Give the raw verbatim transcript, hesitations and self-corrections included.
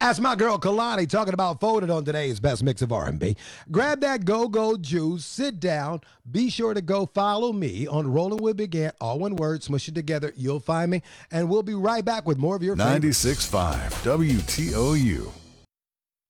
That's my girl Kalani talking about folded on today's best mix of R and B. Grab that go-go juice, sit down. Be sure to go follow me on Rolling with Big Ant, all one word, smush it together. You'll find me, and we'll be right back with more of your favorites. ninety-six point five W T O U.